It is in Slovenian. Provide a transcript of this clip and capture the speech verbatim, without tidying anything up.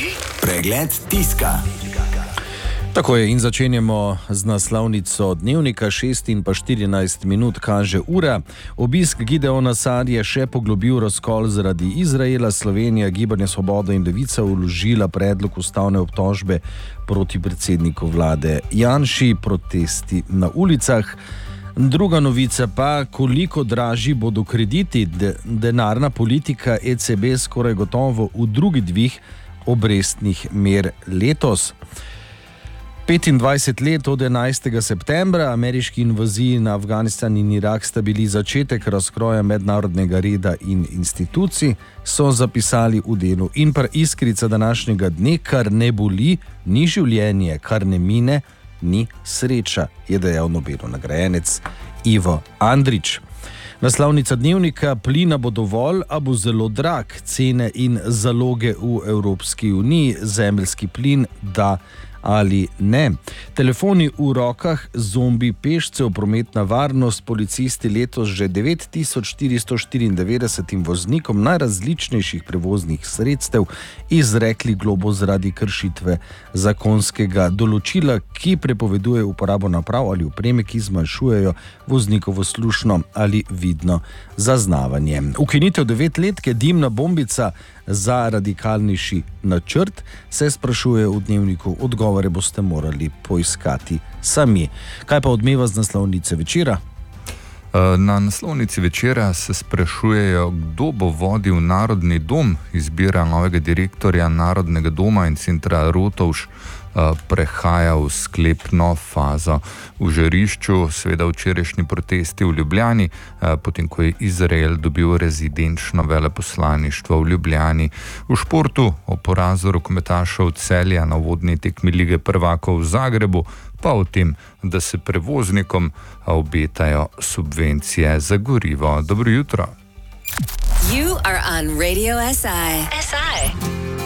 Pregled tiska. Tako je in začenjamo z naslovnico dnevnika. Šest in pa štirinajst minut kaže ura. Obisk Gideona Sar je še poglobil razkol zaradi Izraela. Slovenija, Gibanje Svoboda in Levica vložila predlog ustavne obtožbe proti predsedniku vlade Janši. Protesti na ulicah. Druga novica pa, koliko dražji bodo krediti. De, denarna politika E C B skoraj gotovo v drugi dvig obrestnih mer letos. petindvajset let od enajstega septembra, ameriški invaziji na Afganistan in Irak sta bili začetek razkroja mednarodnega reda in institucij, so zapisali v delu. In pa iskrica današnjega dne: kar ne boli, ni življenje, kar ne mine, ni sreča, je dejal Nobelov nagrajenec Ivo Andrić. Naslovnica dnevnika: plina bo dovolj, a bo zelo drag. Cene in zaloge v Evropski uniji, zemeljski plin, da ali ne. Telefoni v rokah, zombi pešcev, prometna varnost. Policisti letos že devet tisoč štiristo štiriindevetdesetim voznikom najrazličnejših prevoznih sredstev izrekli globo zaradi kršitve zakonskega določila, ki prepoveduje uporabo naprav ali opreme, ki zmanjšujejo voznikovo slušno ali vidno zaznavanje. Ukinitev devetletke, dimna bombica za radikalnejši načrt, se sprašuje v dnevniku. Odgovore boste morali poiskati sami. Kaj pa odmeva z naslovnice Večera? Na naslovnici Večera se sprašujejo, kdo bo vodil Narodni dom. Izbira novega direktorja Narodnega doma in centra Rotovž prehaja v sklepno fazo. V žarišču seveda včerajšnji protesti v Ljubljani, potem ko je Izrael dobil rezidenčno veleposlaništvo v Ljubljani. V športu o porazu rokometašev Celja na uvodni tekmi Lige prvakov v Zagrebu, pa o tem, da se prevoznikom obetajo subvencije za gorivo. Dobro jutro. You are on Radio S I. S I.